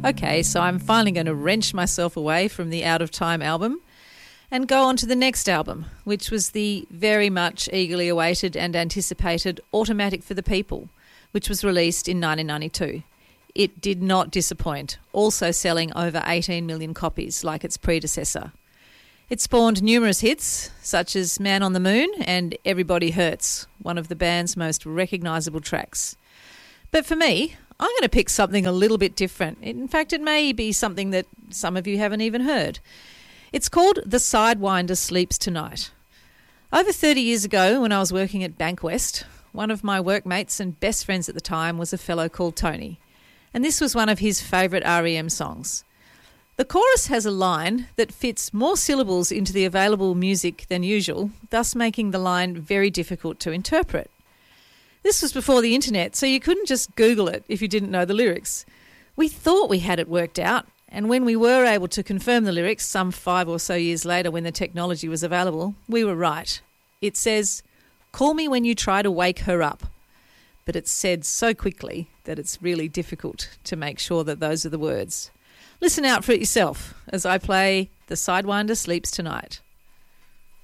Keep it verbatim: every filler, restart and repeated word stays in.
Okay, so I'm finally going to wrench myself away from the Out of Time album and go on to the next album, which was the very much eagerly awaited and anticipated Automatic for the People, which was released in nineteen ninety-two. It did not disappoint, also selling over eighteen million copies like its predecessor. It spawned numerous hits, such as Man on the Moon and Everybody Hurts, one of the band's most recognisable tracks. But for me, I'm going to pick something a little bit different. In fact, it may be something that some of you haven't even heard. It's called The Sidewinder Sleeps Tonight. Over thirty years ago, when I was working at Bankwest, one of my workmates and best friends at the time was a fellow called Tony, and this was one of his favourite R E M songs. The chorus has a line that fits more syllables into the available music than usual, thus making the line very difficult to interpret. This was before the internet, so you couldn't just Google it if you didn't know the lyrics. We thought we had it worked out, and when we were able to confirm the lyrics some five or so years later when the technology was available, we were right. It says, "Call me when you try to wake her up." But it's said so quickly that it's really difficult to make sure that those are the words. Listen out for it yourself as I play The Sidewinder Sleeps Tonight.